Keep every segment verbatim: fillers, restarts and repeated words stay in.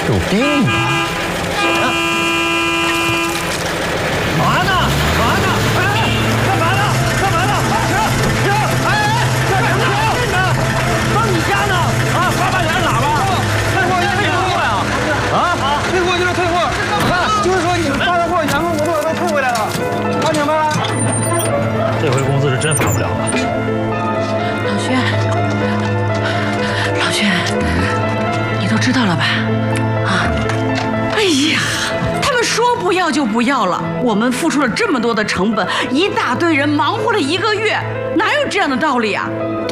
有病吧？啊！嘛呢？嘛呢？哎，干嘛呢？干嘛呢？停停！哎哎，干什么呢？放你家呢？啊，八八年喇叭，退货就是退货呀！啊啊，退货就是退货，就是说你们发的货原封不动都退回来了，看明白了？ 这回工资是真发不了了。 老薛，老薛，你都知道了吧？啊！哎呀，他们说不要就不要了。我们付出了这么多的成本，一大堆人忙活了一个月，哪有这样的道理啊？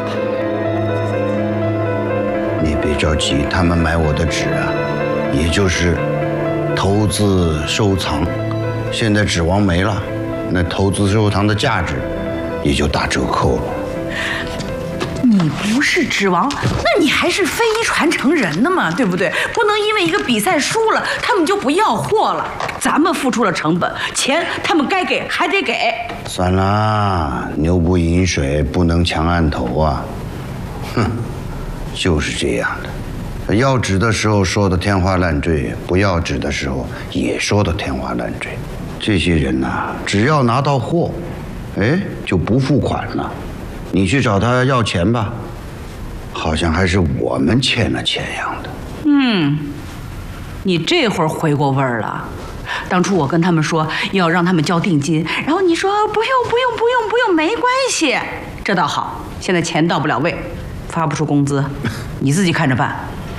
你别着急，他们买我的纸啊，也就是投资收藏，现在纸王没了，那投资收藏的价值也就打折扣了。 你不是纸王，那你还是非遗传承人呢嘛，对不对？不能因为一个比赛输了，他们就不要货了。咱们付出了成本，钱他们该给还得给。 算了，牛不饮水，不能强按头啊！哼，就是这样的。要纸的时候说的天花乱坠，不要纸的时候也说的天花乱坠。这些人呐、啊，只要拿到货，哎，就不付款了。你去找他要钱吧，好像还是我们欠了钱样的。 嗯，你这会儿回过味儿了。当初我跟他们说要让他们交定金，然后你说不用不用不用不用，没关系。这倒好，现在钱到不了位，发不出工资，你自己看着办。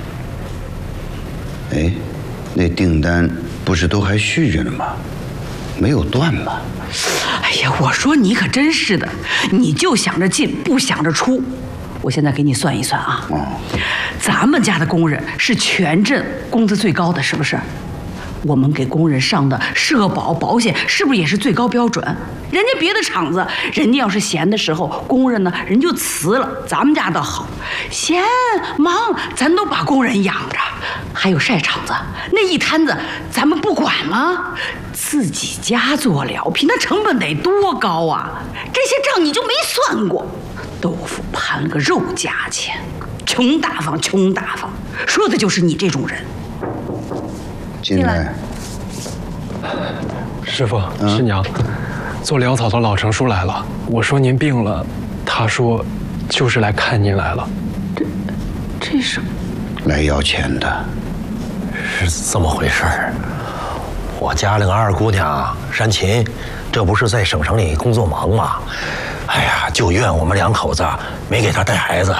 哎，那订单不是都还续着呢吗？没有断吧？ 哎呀，我说你可真是的，你就想着进，不想着出。我现在给你算一算啊， 哦， 咱们家的工人是全镇工资最高的，是不是？我们给工人上的社保保险是不是也是最高标准？人家别的厂子，人家要是闲的时候，工人呢人就辞了，咱们家倒好，闲忙咱都把工人养着。还有晒场子那一摊子，咱们不管吗？自己家做蓼皮，那成本得多高啊！这些账你就没算过。豆腐盘了个肉价钱，穷大方，穷大方，说的就是你这种人。 进来。 师傅，师娘，做潦草的老程叔来了。我说您病了，他说就是来看您来了。 这这是来要钱的。 是这么回事儿。我家那个二姑娘山琴，这不是在省城里工作忙吗？哎呀，就怨我们两口子没给她带孩子。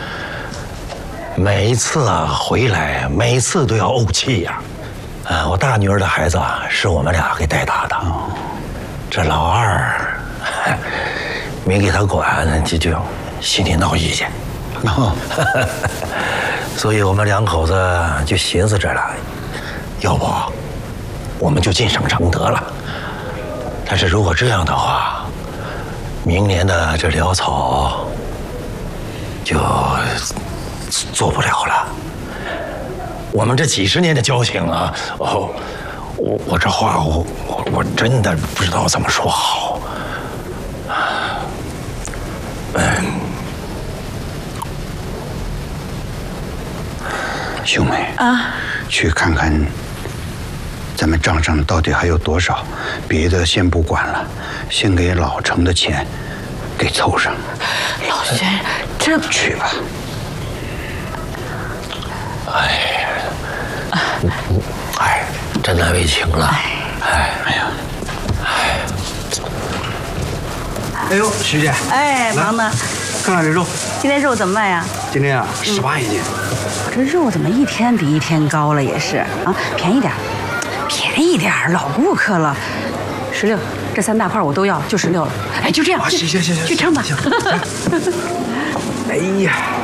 每一次啊回来，每一次都要怄气呀。啊，我大女儿的孩子啊，是我们俩给带大的。这老二没给他管，就就心里闹意见。所以我们两口子就寻思着了，要不我们就进省城得了。但是如果这样的话，明年的这潦草就做不了了。我们这几十年的交情啊，哦，我我这话我我我真的不知道怎么说好。嗯， 秀梅啊， 去看看咱们账上到底还有多少，别的先不管了，先给老程的钱给凑上。 老薛，这去吧。 哎。哎，真难为情了。哎，哎呀，哎， 哎呦，徐姐， 哎，忙呢？ 看看这肉， 今天肉怎么卖呀？ 今天啊，十八一斤。 这肉怎么一天比一天高了？也是啊，便宜点，便宜点，老顾客了。十六，这三大块我都要，就十六了。哎，就这样， 啊，行行行行， 去称吧。 行。哎呀。